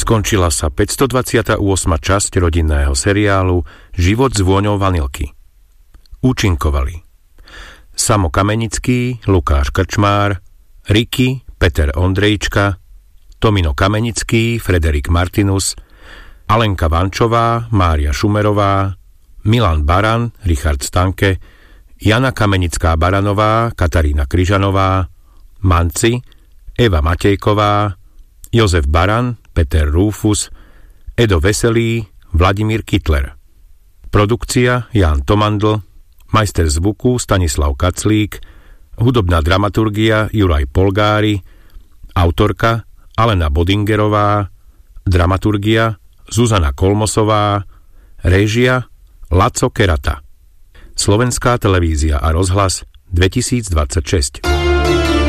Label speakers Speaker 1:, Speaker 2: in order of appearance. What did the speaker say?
Speaker 1: Skončila sa 528. časť rodinného seriálu Život s vôňou vanilky. Účinkovali Samo Kamenický, Lukáš Krčmár, Riky, Peter Ondrejčka, Tomino Kamenický, Frederik Martinus, Alenka Vančová, Mária Šumerová, Milan Baran, Richard Stanke, Jana Kamenická-Baranová, Katarína Kryžanová, Manci, Eva Matejková, Jozef Baran, Peter Rúfus, Edo Veselý, Vladimír Kytler. Produkcia Ján Tomandl, majster zvuku Stanislav Kaclík, hudobná dramaturgia Juraj Polgári, autorka Alena Bodingerová, dramaturgia Zuzana Kolmosová, réžia Laco Kerata. Slovenská televízia a rozhlas 2026.